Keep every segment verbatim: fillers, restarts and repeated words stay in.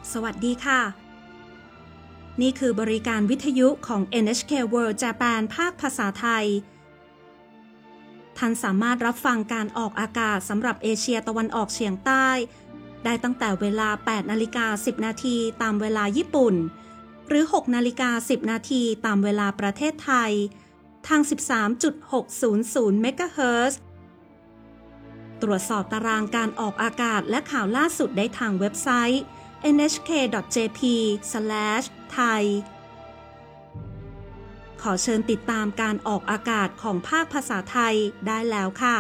สวัสดีค่ะนี่คือบริการวิทยุของ เอ็น เอช เค World Japan ภาคภาษาไทยท่านสามารถรับฟังการออกอากาศสำหรับเอเชียตะวันออกเฉียงใต้ได้ตั้งแต่เวลา แปดนาฬิกาสิบนาทีตามเวลาญี่ปุ่นหรือ หกนาฬิกาสิบนาทีตามเวลาประเทศไทยทาง สิบสามจุดหกศูนย์ศูนย์ เมกะเฮิรตซ์ ตรวจสอบตารางการออกอากาศและข่าวล่าสุดได้ทางเว็บไซต์ เอ็น เอช เค ดอท เจ พี สแลช ไทย ขอเชิญติดตามการออกอากาศของภาคภาษาไทยได้แล้วค่ะ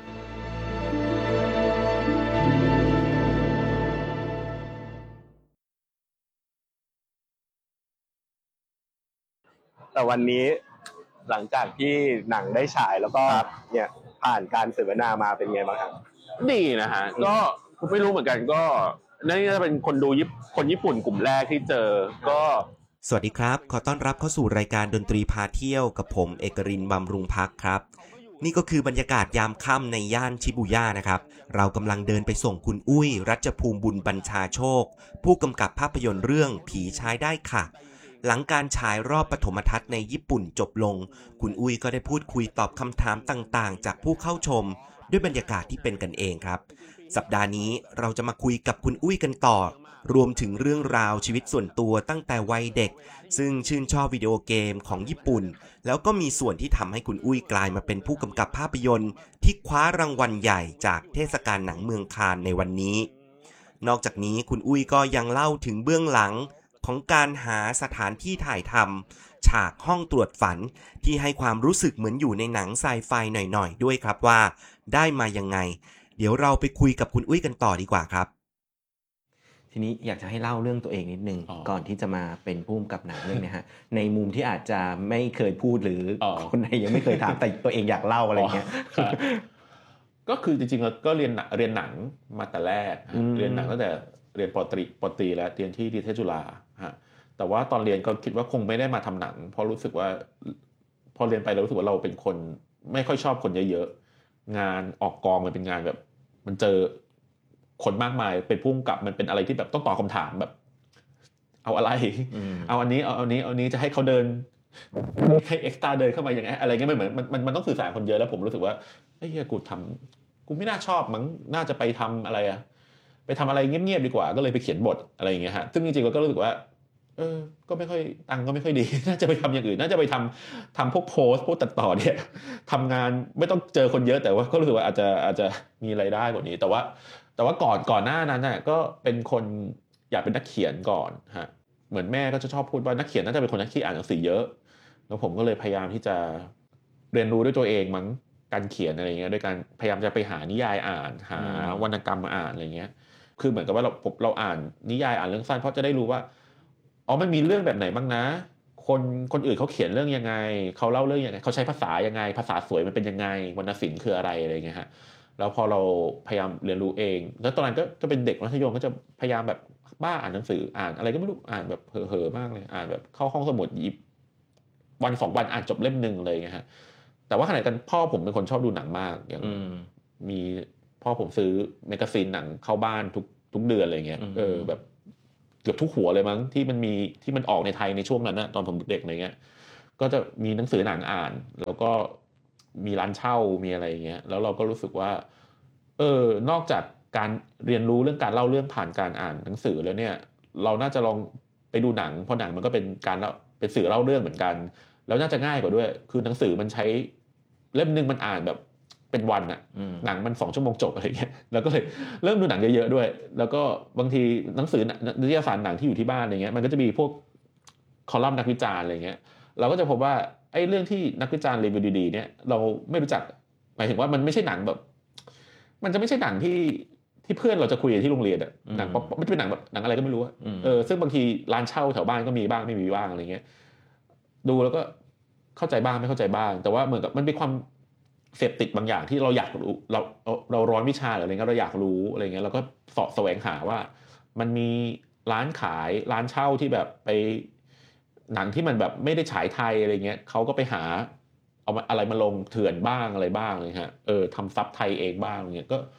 แต่วันนี้หลังจากที่หนังได้ฉายแล้วก็เนี่ยผ่านการเสวนามาเป็นไงบ้างครับดีนะฮะก็ไม่รู้เหมือนกันก็นี่จะเป็นคนดูญี่คนญี่ปุ่นกลุ่มแรกที่เจอก็สวัสดีครับขอต้อนรับเข้าสู่รายการดนตรีพาเที่ยวกับผมเอกรินทร์บำรุงพักครับนี่ก็คือบรรยากาศยามค่ำในย่านชิบูย่านะครับเรากำลังเดินไปส่งคุณอุ้ยรัชภูมิบุญบัญชาโชคผู้กำกับภาพยนตร์เรื่องผีใช้ได้ค่ะหลังการฉายรอบปฐมทัศน์ในญี่ปุ่นจบลงคุณอุ้ยก็ได้พูดคุยตอบคำถามต่างๆจากผู้เข้าชมด้วยบรรยากาศที่เป็นกันเองครับสัปดาห์นี้เราจะมาคุยกับคุณอุ้ยกันต่อรวมถึงเรื่องราวชีวิตส่วนตัวตั้งแต่วัยเด็กซึ่งชื่นชอบวิดีโอเกมของญี่ปุ่นแล้วก็มีส่วนที่ทำให้คุณอุ้ยกลายมาเป็นผู้กำกับภาพยนตร์ที่คว้ารางวัลใหญ่จากเทศกาลหนังเมืองคานในวันนี้นอกจากนี้คุณอุ้ยก็ยังเล่าถึงเบื้องหลังของการหาสถานที่ถ่ายทำฉากห้องตรวจฝันที่ให้ความรู้สึกเหมือนอยู่ในหนังไซไฟหน่อยๆด้วยครับว่าได้มายังไงเดี๋ยวเราไปคุยกับคุณอุ้ยกันต่อดีกว่าครับทีนี้อยากจะให้เล่าเรื่องตัวเองนิดนึงก่อนที่จะมาเป็นผู้กำกับหนังเรื่องนี้ฮะในมุมที่อาจจะไม่เคยพูดหรือคนไหนยังไม่เคยถามแต่ตัวเองอยากเล่าอะไรเงี้ยก็คือจริงๆเราก็เรียนเรียนหนังมาแต่แรกเรียนหนังตั้งแต่เรียนปตรีปตรีแล้วเรียนที่นิเทศจุฬาฮะแต่ว่าตอนเรียนก็คิดว่าคงไม่ได้มาทำหนังเพราะรู้สึกว่าพอเรียนไปเรารู้สึกว่าเราเป็นคนไม่ค่อยชอบคนเยอะๆงานออกกองมันเป็นงานแบบมันเจอคนมากมายเป็นผู้กำกับมันเป็นอะไรที่แบบต้องตอบคำถามแบบเอาอะไรเอาอันนี้เอาอันนี้เอาอันนี้จะให้เขาเดินให้เอ็กซ์ตร้าเดินเข้ามาอย่างไงอะไรเงี้ยมันเหมือนมันมันต้องสื่อสารคนเยอะแล้วผมรู้สึกว่าเฮ้ยกูทำกูไม่น่าชอบมั้งน่าจะไปทำอะไรอะไปทำอะไรเงียบๆดีกว่าก็เลยไปเขียนบทอะไรอย่างเงี้ยฮะซึ่งจริงๆเราก็รู้สึกว่าเออก็ไม่ค่อยตังก็ไม่ค่อยดีน่าจะไปทำอย่างอื่นน่าจะไปทำทำพวกโพสพวกตัดต่อเนี่ยทำงานไม่ต้องเจอคนเยอะแต่ว่าก็รู้สึกว่าอาจจะอาจจะมีรายได้กว่านี้แต่ว่าแต่ว่าก่อนก่อนหน้านั้นน่ะก็เป็นคนอยากเป็นนักเขียนก่อนฮะเหมือนแม่ก็จะชอบพูดว่านักเขียนน่าจะเป็นคนนักขี้อ่านหนังสือเยอะแล้วผมก็เลยพยายามที่จะเรียนรู้ด้วยตัวเองมั้งการเขียนอะไรเงี้ยด้วยการพยายามจะไปหานิยายอ่านหาวรรณกรรมมาอ่านอะไรเงี้ยคือเหมือนกับว่าเราเราอ่านนิยายอ่านเรื่องสั้นเพราะจะได้รู้ว่าอ๋อมันมีเรื่องแบบไหนบ้างนะคนคนอื่นเขาเขียนเรื่องยังไงเขาเล่าเรื่องยังไงเขาใช้ภาษายังไงภาษาสวยมันเป็นยังไงวรรณศิลป์คืออะไรอะไรเงี้ยฮะแล้วพอเราพยายามเรียนรู้เองแล้วตอนนั้นก็จะเป็นเด็กมัธยมก็จะพยายามแบบบ้าอ่านหนังสืออ่านอะไรก็ไม่รู้อ่านแบบเห่อๆมากเลยอ่านแบบเข้าห้องสมุดยิบวันสองวันอ่านจบเล่มนึงเลยเงี้ยฮะแต่ว่าขณะกันพ่อผมเป็นคนชอบดูหนังมากอย่างมีพ่อผมซื้อแมกกาซีนหนังเข้าบ้านทุกทุกเดือนอะไรเงี้ยเออแบบเกือบทุกหัวเลยมั้งที่มันมีที่มันออกในไทยในช่วงนั้นนะตอนผมเด็กอะไรเงี้ยก็จะมีหนังสือหนังอ่านแล้วก็มีร้านเช่ามีอะไรเงี้ยแล้วเราก็รู้สึกว่าเออนอกจากการเรียนรู้เรื่องการเล่าเรื่องผ่านการอ่านหนังสือแล้วเนี่ยเราน่าจะลองไปดูหนังเพราะหนังมันก็เป็นการเป็นสื่อเล่าเรื่องเหมือนกันแล้วน่าจะง่ายกว่าด้วยคือหนังสือมันใช้เล่มนึงมันอ่านแบบเป็นวันอะหนังมันสองชั่วโมงจบอะไรเงี้ยแล้วก็เลยเริ่มดูหนังเยอะๆด้วยแล้วก็บางทีหนังสือนิตยสารหนังที่อยู่ที่บ้านอะไรเงี้ยมันก็จะมีพวกคอลัมน์นักวิจารณ์อะไรเงี้ยเราก็จะพบว่าไอ้เรื่องที่นักวิจารณ์รีวิวดีๆเนี่ยเราไม่รู้จักหมายถึงว่ามันไม่ใช่หนังแบบมันจะไม่ใช่หนังที่ที่เพื่อนเราจะคุยที่โรงเรียนอะหนังไม่เป็นหนังแบบหนังอะไรก็ไม่รู้เออซึ่งบางทีร้านเช่าแถวบ้านก็มีบ้างไม่มีบ้างอะไรเงี้ยดูแล้วก็เข้าใจบ้างไม่เข้าใจบ้างแต่ว่าเหมือนกับมันเป็นความเสพติดบางอย่างที่เราอยากรู้เราเราร้อนวิชาหรืออะไรเงี้ยเราอยากรู้อะไรเงี้ยเราก็เสาะแสวงหาว่ามันมีร้านขายร้านเช่าที่แบบไปหนังที่มันแบบไม่ได้ฉายไทยอะไรเงี้ยเขาก็ไปหาเอาอะไรมาลงเถื่อนบ้างอะไรบ้างเลยฮะเออทำซับไทยเองบ้างเงี้ยก็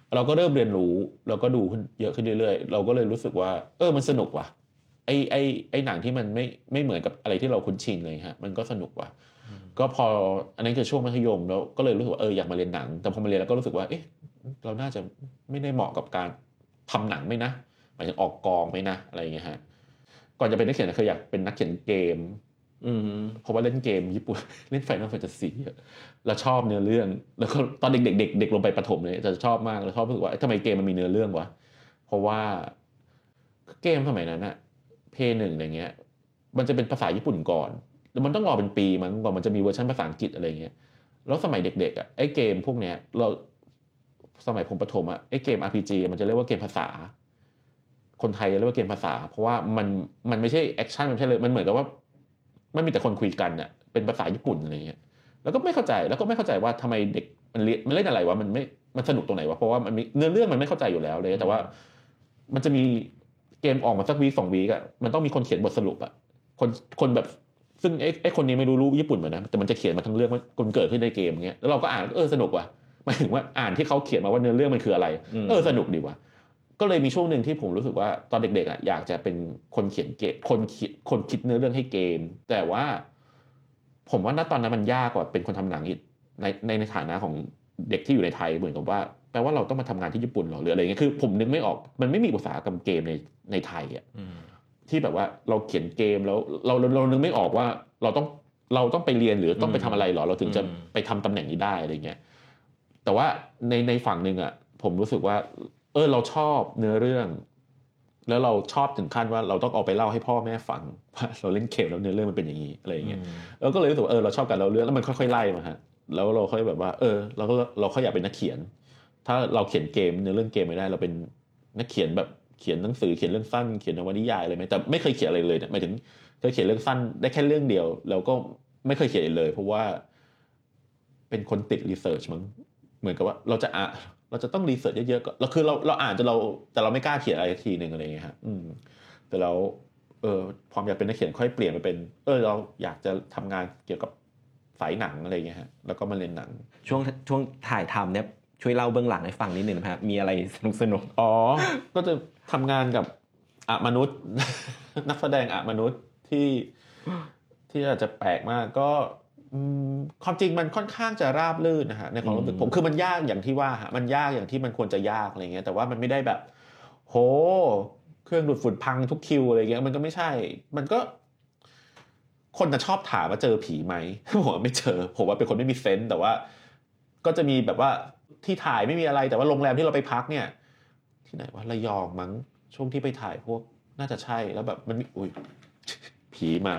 เราก็เริ่มเรียนรู้เราก็ดูขึ้นเยอะขึ้นเรื่อยๆเราก็เลยรู้สึกว่าเออมันสนุกว่ะไอไอไอหนังที่มันไม่ไม่เหมือนกับอะไรที่เราคุ้นชินเลยฮะมันก็สนุกว่ะก็พออันนั้นคือช่วงมัธยมแล้วก็เลยรู้สึกว่าเอออยากมาเรียนหนังแต่พอมาเรียนแล้วก็รู้สึกว่าเอ๊ะเราน่าจะไม่ได้เหมาะกับการทำหนังไหมนะหมายถึงออกกองไหมนะอะไรอย่างเงี้ยฮะก่อนจะเป็นนักเขียนเคยอยากเป็นนักเขียนเกมอืมเพราะว่าเล่นเกมญี่ปุ่นเล่น Final Fantasy แล้วชอบเนื้อเรื่องแล้วก็ตอนเด็กๆเด็กเด็กลงไปประถมเลยจะชอบมากแล้วชอบรู้สึกว่าทำไมเกมมันมีเนื้อเรื่องวะเพราะว่าเกมสมัยนั้นอะเพย์หนึ่งอะไรเงี้ยมันจะเป็นภาษาญี่ปุ่นก่อนแล้วมันต้องรอเป็นปีมั้งก่อนมันจะมีเวอร์ชันภาษาอังกฤษอะไรเงี้ยแล้วสมัยเด็กๆอะไอ้เกมพวกเนี้ยเราสมัยผมประถมอะไอ้เกม อาร์ พี จี มันจะเรียกว่าเกมภาษาคนไทยเรียกว่าเกมภาษาเพราะว่ามันมันไม่ใช่แอคชั่นมันไม่ใช่เลยมันเหมือนกับว่ามันมีแต่คนคุยกันอะเป็นภาษาญี่ปุ่นอะไรเงี้ยแล้วก็ไม่เข้าใจแล้วก็ไม่เข้าใจว่าทำไมเด็กมันเล่นมันเล่นอะไรวะมันไม่มันสนุกตรงไหนวะเพราะว่ามันมีเนื้อเรื่องมันไม่เข้าใจอยู่แล้วเลยแต่ว่ามันจะมีเกมออกมาสักวีคสองวีคอะมันต้องมีคนเขียนบทสรุปอะคนคนแบบซึ่งไอ้ไอ้คนนี้ไม่รู้รู้ญี่ปุ่นเหมือนนะแต่มันจะเขียนมาทั้งเรื่องว่าคนเกิดขึ้นในเกมเงี้ยแล้วเราก็อ่านเออสนุกว่ะหมายถึงว่าอ่านที่เขาเขียนมาว่าเนื้อเรื่องมันคืออะไรเออสนุกดีว่ะก็เลยมีช่วงหนึ่งที่ผมรู้สึกว่าตอนเด็กๆอ่ะอยากจะเป็นคนเขียนเกมคนคิดคนคิดเนื้อเรื่องให้เกมแต่ว่าผมว่าณตอนนั้นมันยากกว่าเป็นคนทำหนังอีกในในในฐานะของเด็กที่อยู่ในไทยเหมือนกับว่าแปลว่าเราต้องมาทำงานที่ญี่ปุ่นหรอหรืออะไรเงี้ยคือผมนึกไม่ออกมันไม่มีอุตสาหกรรมเกมในในไทยอ่ะที่แบบว่าเราเขียนเกมแล้วเราเราเรานึกไม่ออกว่าเราต้องเราต้องไปเรียนหรือต้องไปทำอะไรหรอเราถึงจะไปทำตำแหน่งนี้ได้อะไรเงี้ยแต่ว่าในในฝั่งนึงอ่ะผมรู้สึกว่าเออเราชอบเนื้อเรื่องแล้วเราชอบถึงขั้นว่าเราต้องเอาไปเล่าให้พ่อแม่ฟังว่าเราเล่นเกมแล้วเนื้อเรื่องมันเป็นอย่างนี้อะไรเงี้ยแล้วก็เลยรู้สึกว่าเออเราชอบการเล่าเรื่องแล้วมันค่อยๆไล่มาฮะแล้วเราค่อยแบบว่าเออเราก็เราค่อยอยากเป็นนักเขียนถ้าเราเขียนเกมเนื้อเรื่องเกมไม่ได้เราเป็นนักเขียนแบบเขียนหนังสือเขียนเรื่องสั้นเขียนนวนิยายอะไรไหมแต่ไม่เคยเขียนอะไรเลยเนี่ยหมายถึงเคยเขียนเรื่องสั้นได้แค่เรื่องเดียวแล้วก็ไม่เคยเขียนเลยเพราะว่าเป็นคนติดรีเสิร์ชมั้งเหมือนกับว่าเราจะอ่านเราจะต้องรีเสิร์ชเยอะๆก็เราคือเราเราอ่านจนเราแต่เราไม่กล้าเขียนอะไรทีนึงอะไรอย่างเงี้ยครับอืมแต่เราเออความอยากเป็นนักเขียนค่อยเปลี่ยนไปเป็นเออเราอยากจะทำงานเกี่ยวกับสายหนังอะไรอย่างเงี้ยฮะแล้วก็มาเรียนหนังช่วงช่วงถ่ายทำเนี่ยช่วยเล่าเบื้องหลังให้ฟังนิดนึงนะครับมีอะไรสนุกสนุกอ๋อก็จะทำงานกับอะมนุษย์ นักแสดงอะมนุษย์ที่ที่อาจจะแปลกมากก็ความจริงมันค่อนข้างจะราบรื่นนะฮะในความรู้สึกผมคือมันยากอย่างที่ว่าฮะมันยากอย่างที่มันควรจะยากอะไรเงี้ยแต่ว่ามันไม่ได้แบบโหเครื่องดูดฝุ่นพังทุกคิวอะไรเงี้ยมันก็ไม่ใช่มันก็คนจะชอบถามว่าเจอผีไหมผมว่าไม่เจอผมว่าเป็นคนไม่มีเซนส์แต่ว่าก็จะมีแบบว่าที่ถ่ายไม่มีอะไรแต่ว่าโรงแรมที่เราไปพักเนี่ยที่ไหนวะระยองมั้งช่วงที่ไปถ่ายพวกน่าจะใช่แล้วแบบมันมีอุ้ยผีมา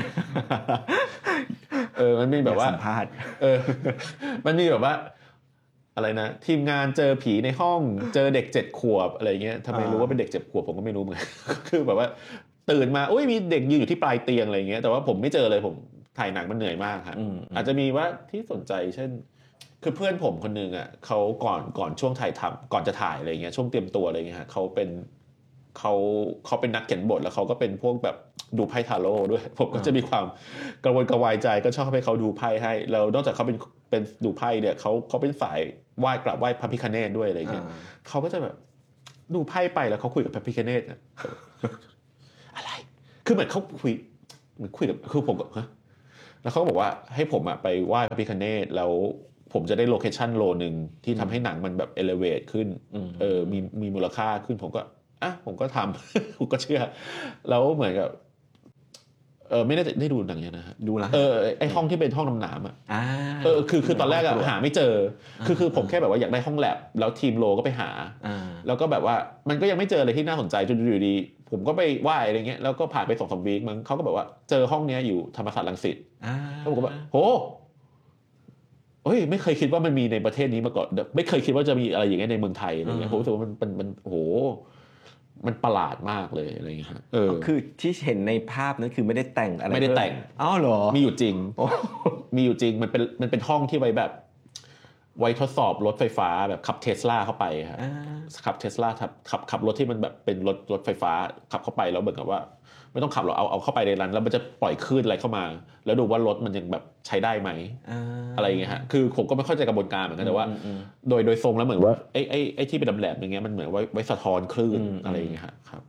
เออมันมีแบบว่าสัมภาษณ์เออมันมีแบบว่าอะไรนะทีมงานเจอผีในห้องเจอเด็กเจ็ดขวบอะไรเงี้ยทำไมรู้ว่าเป็นเด็กเจ็ดขวบผมก็ไม่รู้เหมือนกันคือแบบว่าตื่นมาอุ้ยมีเด็กยืนอยู่ที่ปลายเตียงอะไรเงี้ยแต่ว่าผมไม่เจอเลยผมถ่ายหนังมันเหนื่อยมากครับอาจจะมีว่าที่สนใจเช่นคือเพื่อนผมคนนึงอ่ะเขาก่อนก่อนช่วงถ่ายทำก่อนจะถ่ายอะไรเงี้ยช่วงเตรียมตัวอะไรเงี้ยเขาเป็นเขาเขาเป็นนักเขียนบทแล้วเขาก็เป็นพวกแบบดูไพ่ทาโร่ด้วยผมก็จะมีความกระวนกระวายใจก็ชอบให้เขาดูไพ่ให้แล้วนอกจากเขาเป็นเป็นดูไพ่เนี่ยเขาเขาเป็นฝ่ายไหว้กราบไหว้พระพิฆเนศด้วยอะไรเงี้ยเขาก็จะแบบดูไพ่ไปแล้วเขาคุยกับพระพิฆเนศอะไรคือเหมือนเขาคุยเหมือนคุยกับคือผมก็ฮะแล้วเขาก็บอกว่าให้ผมอะไปไหว้พระพิฆเนศแล้วผมจะได้โลเคชั่นโลนึงที่ทำให้หนังมันแบบเอเลเวทขึ้นเออมีมีมูลค่าขึ้นผมก็อ่ะผมก็ทำ ผมก็เชื่อแล้วเหมือนกับเออไม่ได้ได้ดูหนังยังนะฮะดูแล้วเออไอห้องที่เป็นห้องน้ำน้ำอ่ะเออคือคือตอนแรกอะหาไม่เจอคือคือผมแค่แบบว่าอยากได้ห้องแลบแล้วทีมโลก็ไปหาแล้วก็แบบว่ามันก็ยังไม่เจออะไรที่น่าสนใจจนอยู่ดีผมก็ไปไหว้อะไรเงี้ยแล้วก็ผ่านไปสองสามวีคมั้งเขาก็แบบว่าเจอห้องเนี้ยอยู่ธรรมศาสตร์รังสิตแล้วผมก็แบบโหเฮ้ยไม่เคยคิดว่ามันมีในประเทศนี้มาก่อนไม่เคยคิดว่าจะมีอะไรอย่างเงี้ยในเมืองไทยอะไรเงี้ยผมรู้สึกว่ามันมันมันโหมันประหลาดมากเลยอะไรอย่างเงี้ยเออคือที่เห็นในภาพนั้นคือไม่ได้แต่งอะไรไม่ได้แต่งอ้าวเหรอมีอยู่จริงมีอยู่จริงมันเป็นมันเป็นห้องที่ไว้แบบไว้ทดสอบรถไฟฟ้าแบบขับ Tesla เข้าไปครับขับ Tesla ขับขับรถที่มันแบบเป็นรถรถไฟฟ้าขับเข้าไปแล้วเหมือนกับว่าไม่ต้องขับหรอกเอาเอาเข้าไปในนั้นแล้วมันจะปล่อยคลื่นอะไรเข้ามาแล้วดูว่ารถมันยังแบบใช้ได้ไหม อ, อะไรอย่างเงี้ยฮะคือผมก็ไม่เข้าใจกระบวนการเหมือนกันแต่ว่าโดยโดยทรงแล้วเหมือนว่าไอ้ไอ้ไอ้ที่เป็นแหลมๆอย่างเงี้ยมันเหมือนไว้ไว้สะท้อนคลื่นอะไรอย่างเงี้ยครับ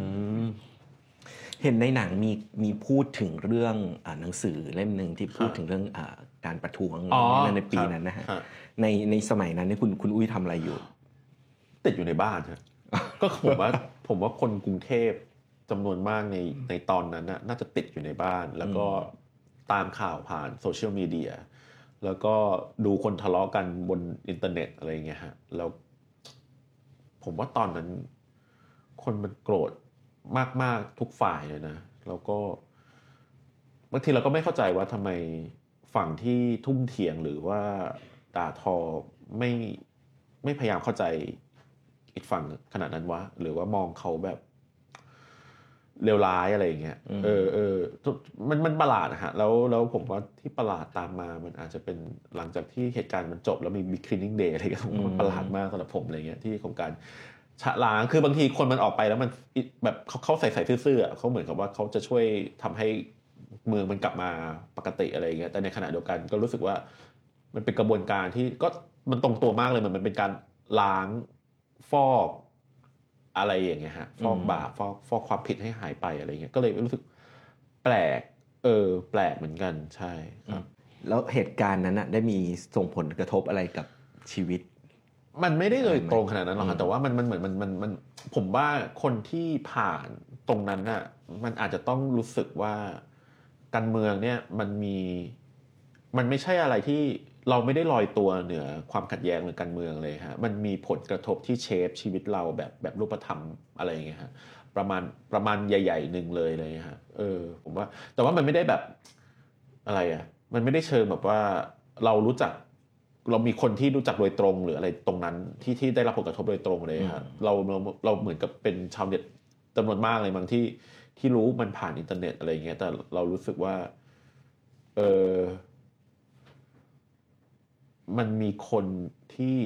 เห็นในหนังมีมีพูดถึงเรื่องอ่าหนังสือเล่มนึงที่พูดถึงเรื่องอ่าการประท้วงในปีนั้นนะฮะในในสมัยนั้นเนี่ยคุณคุณอุ้ยทำอะไรอยู่ติดอยู่ในบ้านครับก็ผมว่าผมว่าคนกรุงเทพจำนวนมากในในตอนนั้นน่าจะติดอยู่ในบ้านแล้วก็ตามข่าวผ่านโซเชียลมีเดียแล้วก็ดูคนทะเลาะกันบนอินเทอร์เน็ตอะไรเงี้ยฮะแล้วผมว่าตอนนั้นคนมันโกรธมากๆทุกฝ่ายเลยนะแล้วก็บางทีเราก็ไม่เข้าใจว่าทำไมฝั่งที่ทุ่มเถียงหรือว่าด่าทอไม่ไม่พยายามเข้าใจอีกฝั่งขนาดนั้นวะหรือว่ามองเขาแบบเลวร้ายอะไรอย่างเงี้ยเออเออมันมันประหลาดนะฮะแล้วแล้วผมว่าที่ประหลาดตามมามันอาจจะเป็นหลังจากที่เหตุการณ์มันจบแล้วมีบิ๊กคลีนนิ่งเดย์อะไรก็มันประหลาดมากสำหรับผมอะไรเงี้ยที่ของการฉะล้างคือบางทีคนมันออกไปแล้วมันแบบเขาเขาใส่ใส่ซื่อๆเขาเหมือนกับว่าเขาจะช่วยทำให้เมืองมันกลับมาปกติอะไรเงี้ยแต่ในขณะเดียวกันก็รู้สึกว่ามันเป็นกระบวนการที่ก็มันตรงตัวมากเลยมันมันเป็นการล้างฟอกอะไรอย่างเงี้ยฮะฟอกบาปฟอกฟอกความผิดให้หายไปอะไรเงี้ยก็เลยรู้สึกแปลกเออแปลกเหมือนกันใช่ครับแล้วเหตุการณ์นั้นน่ะได้มีส่งผลกระทบอะไรกับชีวิตมันไม่ได้เลยตรงขนาดนั้นหรอกครับแต่ว่ามันมันเหมือนมันมันมันผมว่าคนที่ผ่านตรงนั้นน่ะมันอาจจะต้องรู้สึกว่าการเมืองเนี่ยมันมีมันไม่ใช่อะไรที่เราไม่ได้ลอยตัวเหนือความขัดแย้งหรือการเมืองเลยฮะมันมีผลกระทบที่เชฟชีวิตเราแบบแบบรูปธรรมอะไรอย่างเงี้ยฮะประมาณประมาณใหญ่ๆนึงเลยเลยฮะเออผมว่าแต่ว่ามันไม่ได้แบบอะไรอ่ะมันไม่ได้เชิงแบบว่าเรารู้จักเรามีคนที่รู้จักโดยตรงหรืออะไรตรงนั้นที่ที่ได้รับผลกระทบโดยตรงเลยครับเราเราเราเหมือนกับเป็นชาวเน็ตจำนวนมากเลยบางที่ที่รู้มันผ่านอินเทอร์เน็ตอะไรเงี้ยแต่เรารู้สึกว่าเออมันมีคนที่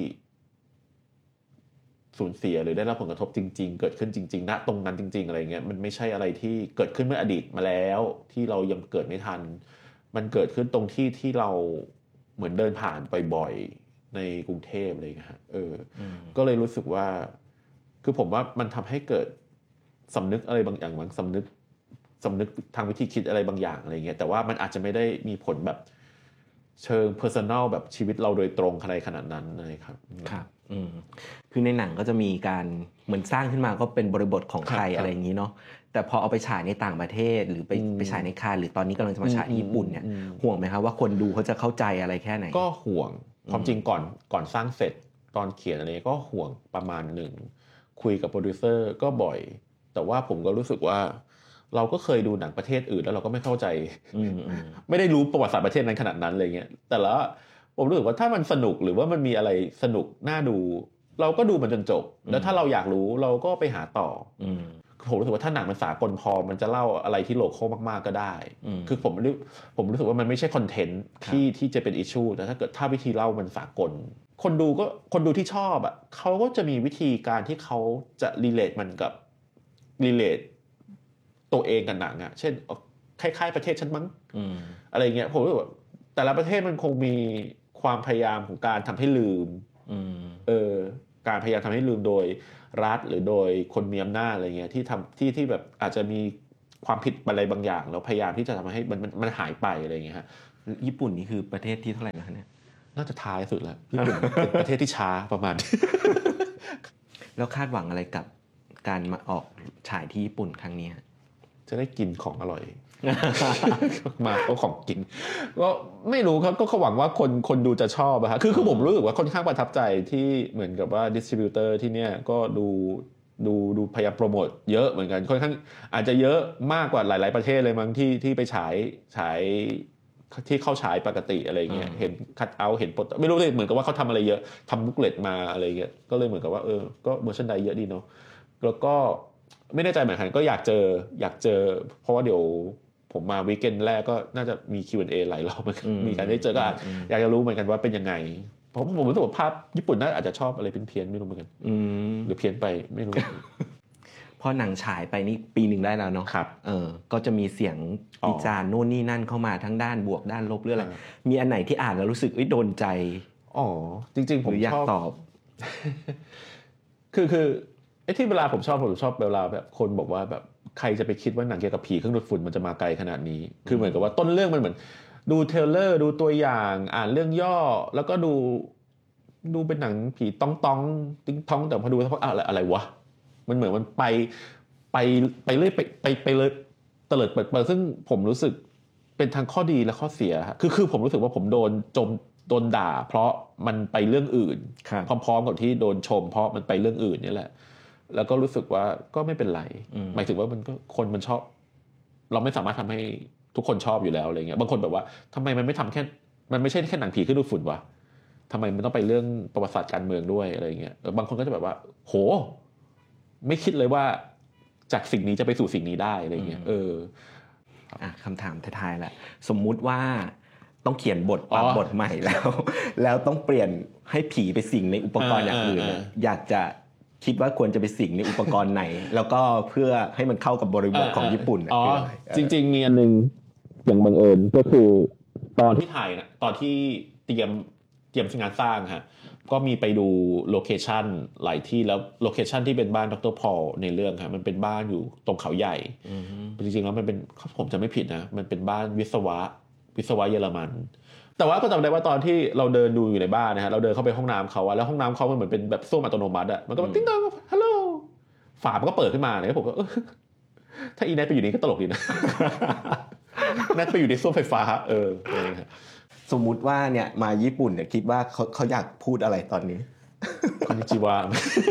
สูญเสียหรือได้รับผลกระทบจริงๆเกิดขึ้นจริงๆณตรงนั้นจริงๆอะไรเงี้ยมันไม่ใช่อะไรที่เกิดขึ้นเมื่ออดีตมาแล้วที่เรายังเกิดไม่ทันมันเกิดขึ้นตรงที่ที่เราเหมือนเดินผ่านบ่อยๆในกรุงเทพอะไรอย่างเงี้ยฮะเออก็เลยรู้สึกว่าคือผมว่ามันทำให้เกิดสำนึกอะไรบางอย่างบางสำนึกสำนึกทางวิธีคิดอะไรบางอย่างอะไรเงี้ยแต่ว่ามันอาจจะไม่ได้มีผลแบบเชิง personal แบบชีวิตเราโดยตรงอะไรขนาดนั้นนะครับครับอืมคือในหนังก็จะมีการเหมือนสร้างขึ้นมาก็เป็นบริบทของไทยอะไรอย่างนี้เนาะแต่พอเอาไปฉายในต่างประเทศหรือไปไปฉายในคานหรือตอนนี้กำลังจะมาฉายที่ญี่ปุ่นเนี่ยห่วงไหมครับว่าคนดูเขาจะเข้าใจอะไรแค่ไหนก็ห่วงความจริงก่อนก่อนสร้างเสร็จตอนเขียนอะไรก็ห่วงประมาณหนึ่งคุยกับโปรดิวเซอร์ก็บ่อยแต่ว่าผมก็รู้สึกว่าเราก็เคยดูหนังประเทศอื่นแล้วเราก็ไม่เข้าใจไม่ได้รู้ประวัติศาสตร์ประเทศนั้นขนาดนั้นเลยเงี้ยแต่ละผมรู้สึกว่าถ้ามันสนุกหรือว่ามันมีอะไรสนุกน่าดูเราก็ดูมันจนจบแล้วถ้าเราอยากรู้เราก็ไปหาต่อผมรู้สึกว่าถ้าหนังมันสากลพอมันจะเล่าอะไรที่โลคอลมากๆก็ได้คือผมผมรู้สึกว่ามันไม่ใช่คอนเทนต์ที่ที่จะเป็นอิชชูแต่ถ้าเกิดถ้าวิธีเล่ามันสากลคนดูก็คนดูที่ชอบอ่ะเขาก็จะมีวิธีการที่เขาจะรีเลทมันกับรีเลทตัวเองกับหนังอ่ะเช่นคล้ายๆประเทศฉันมั้งอะไรเงี้ยผมรู้สึกว่าแต่ละประเทศมันคงมีความพยายามของการทำให้ลืมเออการพยายามทำให้ลืมโดยรัฐหรือโดยคนมีอำนาจอะไรเงี้ยที่ทำที่ที่แบบอาจจะมีความผิดอะไรบางอย่างแล้วพยายามที่จะทำให้มันมันมันหายไปอะไรเงี้ยฮะญี่ปุ่นนี่คือประเทศที่เท่าไหร่นะเนี่ยน่าจะท้ายสุดแล้วญี่ปุ่นเป็นประเทศที่ช้าประมาณแล้วคาดหวังอะไรกับการมาออกฉายที่ญี่ปุ่นครั้งนี้จะได้กินของอร่อยมาก็ของกินก็ไม่รู้ครับก็หวังว่าคนคนดูจะชอบอะครับคือคือผมรู้สึกว่าค่อนข้างประทับใจที่เหมือนกับว่าดิสทริบิวเตอร์ที่เนี่ยก็ดูดูดูพยายามโปรโมทเยอะเหมือนกันค่อนข้างอาจจะเยอะมากกว่าหลายๆประเทศเลยมั้งที่ที่ไปฉายฉายที่เข้าฉายปกติอะไรเงี้ยเห็นคัทเอาท์เห็นโปสเตอร์ไม่รู้เลยเหมือนกับว่าเขาทำอะไรเยอะทำบุ๊กเลตมาอะไรเงี้ยก็เลยเหมือนกับว่าเออก็เมอร์ชันไดเยอะดีเนาะแล้วก็ไม่แน่ใจเหมือนกันก็อยากเจออยากเจอเพราะว่าเดี๋ยวผมมาวีคเอนด์แรกก็น่าจะมี คิว แอนด์ เอ หลายรอบมีการได้เจอก็อยากจะรู้เหมือนกันว่าเป็นยังไงผมผมรู้สึกว่าภาพญี่ปุ่นน่าอาจจะชอบอะไรเพี้ยนๆไม่รู้เหมือนกันหรือเพี้ยนไปไม่รู้พอหนังฉายไปนี่ปีหนึ่งได้แล้วเนาะครับเออก็จะมีเสียงวิจารณ์โน่นนี่นั่นเข้ามาทั้งด้านบวกด้านลบเรื่องอะไรมีอันไหนที่อ่านแล้วรู้สึกโดนใจอ๋อจริงๆผมอยากตอบคือคือไอ้ที่เวลาผมชอบผมชอบเวลาแบบคนบอกว่าแบบใครจะไปคิดว่าหนังเกี่ยวกับผีเครื่องดูดฝุ่นมันจะมาไกลขนาดนี้คือเหมือนกับว่าต้นเรื่องมันเหมือนดูเทรลเลอร์ดูตัวอย่างอ่านเรื่องย่อแล้วก็ดูดูเป็นหนังผีต้องต้องติ้งท้องแต่พอดูสักพักอะไรอะไรวะมันเหมือนมันไปไปไปเรื่อยไปไปไปเลยเตลิดเปิดเปิดซึ่งผมรู้สึกเป็นทั้งข้อดีและข้อเสียคือคือผมรู้สึกว่าผมโดนจมโดนด่าเพราะมันไปเรื่องอื่นพร้อมๆกับที่โดนชมเพราะมันไปเรื่องอื่นนี่แหละแล้วก็รู้สึกว่าก็ไม่เป็นไรหมายถึงว่ามันก็คนมันชอบเราไม่สามารถทำให้ทุกคนชอบอยู่แล้วอะไรเงี้ยบางคนแบบว่าทำไมมันไม่ทำแค่มันไม่ใช่แค่หนังผีขึ้นดูฝุ่นวะทำไมมันต้องไปเรื่องประวัติศาสตร์การเมืองด้วยอะไรเงี้ยบางคนก็จะแบบว่าโหไม่คิดเลยว่าจากสิ่งนี้จะไปสู่สิ่งนี้ได้อะไรเงี้ยเอออ่ะคำถามท้ายๆแหละสมมุติว่าต้องเขียนบทปรับบทใหม่แล้วแล้วต้องเปลี่ยนให้ผีไปสิงในอุปกรณ์อย่างอื่นอยากจะคิดว่าควรจะไปสิงในอุปกรณ์ไหนแล้วก็เพื่อให้มันเข้ากับบริบทของญี่ปุ่นอ๋อจริงๆมีอันนึงอย่างบังเอิญก็คือตอนที่ถ่ายนะตอนที่เตรียมเตรียมงานสร้างฮะก็มีไปดูโลเคชั่นหลายที่แล้วโลเคชั่นที่เป็นบ้านดร.พอลในเรื่องฮะมันเป็นบ้านอยู่ตรงเขาใหญ่จริงๆแล้วมันเป็นผมจะไม่ผิดนะมันเป็นบ้านวิศวะวิศวะเยอรมันแต่ว่าก็จำได้ว่าตอนที่เราเดินดูอยู่ในบ้านนะฮะเราเดินเข้าไปห้องน้ำเขาอะแล้วห้องน้ำเขามันเหมือนเป็นแบบส้วมอัตโนมัติอะมันก็แบบติ๊งต๊องฮัลโหลฝามันก็เปิดขึ้นมาเนี่ยผมก็ถ้าอีแนทไปอยู่นี่ก็ตลกดีนะแนทไปอยู่ในส้วมไฟฟ้าเออสมมุติว่าเนี่ยมาญี่ปุ่นเนี่ยคิดว่าเขาเขาอยากพูดอะไรตอนนี้คอนนิจิวะ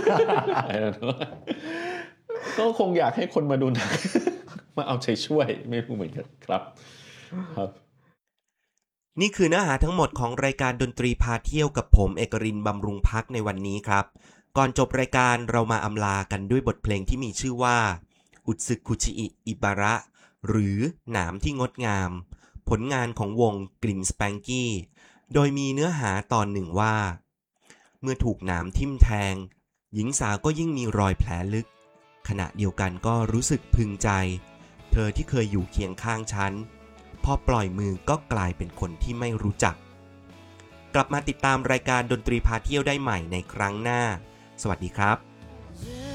ก็คงอยากให้คนมาดูหนังมาเอาใจช่วยไม่รู้เหมือนกันครับครับนี่คือเนื้อหาทั้งหมดของรายการดนตรีพาเที่ยวกับผมเอกรินทร์บำรุงพักในวันนี้ครับก่อนจบรายการเรามาอำลากันด้วยบทเพลงที่มีชื่อว่าอุตสึคุชิอิอิบาระหรือหนามที่งดงามผลงานของวงกลิมสแปงกี้โดยมีเนื้อหาตอนหนึ่งว่าเมื่อถูกหนามทิ่มแทงหญิงสาวก็ยิ่งมีรอยแผลลึกขณะเดียวกันก็รู้สึกพึงใจเธอที่เคยอยู่เคียงข้างฉันพอปล่อยมือก็กลายเป็นคนที่ไม่รู้จักกลับมาติดตามรายการดนตรีพาเที่ยวได้ใหม่ในครั้งหน้าสวัสดีครับ